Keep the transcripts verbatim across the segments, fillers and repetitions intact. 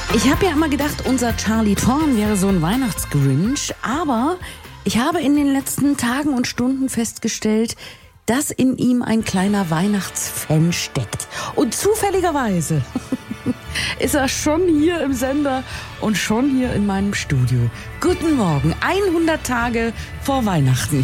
Ich habe ja immer gedacht, unser Charlie Thorn wäre so ein Weihnachtsgrinch, aber ich habe in den letzten Tagen und Stunden festgestellt, dass in ihm ein kleiner Weihnachtsfan steckt. Und zufälligerweise ist er schon hier im Sender und schon hier in meinem Studio. Guten Morgen, hundert Tage vor Weihnachten.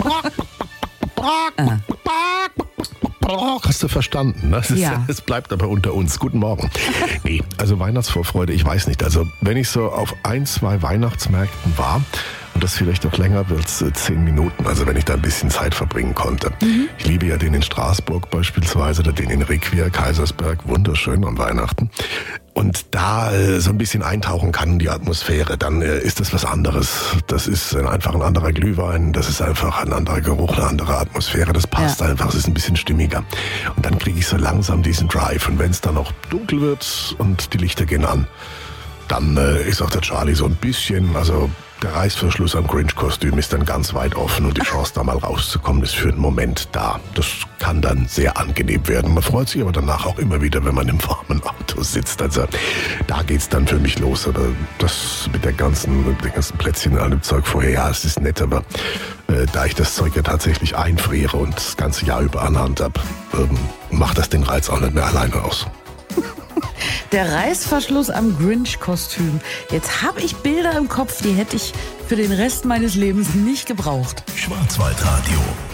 ah. Hast du verstanden? Ne? Ja. Es bleibt aber unter uns. Guten Morgen. Nee, also Weihnachtsvorfreude, ich weiß nicht. Also wenn ich so auf ein, zwei Weihnachtsmärkten war, und das vielleicht auch länger wird, zehn Minuten, also wenn ich da ein bisschen Zeit verbringen konnte. Mhm. Ich liebe ja den in Straßburg beispielsweise, oder den in Requia, Kaisersberg, wunderschön am Weihnachten. Und da äh, so ein bisschen eintauchen kann in die Atmosphäre, dann äh, ist das was anderes. Das ist äh, einfach ein anderer Glühwein, das ist einfach ein anderer Geruch, eine andere Atmosphäre. Das passt ja einfach, es ist ein bisschen stimmiger. Und dann kriege ich so langsam diesen Drive. Und wenn es dann noch dunkel wird und die Lichter gehen an, dann äh, ist auch der Charlie so ein bisschen, also der Reißverschluss am Grinch-Kostüm ist dann ganz weit offen und die Chance, da mal rauszukommen, ist für einen Moment da. Das kann dann sehr angenehm werden. Man freut sich aber danach auch immer wieder, wenn man im warmen Auto sitzt. Also da geht's dann für mich los. Aber das mit der ganzen, mit den ganzen Plätzchen und allem Zeug vorher, ja, es ist nett, aber äh, da ich das Zeug ja tatsächlich einfriere und das ganze Jahr über anhand habe, ähm, macht das den Reiz auch nicht mehr alleine aus. Der Reißverschluss am Grinch-Kostüm. Jetzt habe ich Bilder im Kopf, die hätte ich für den Rest meines Lebens nicht gebraucht. Schwarzwaldradio.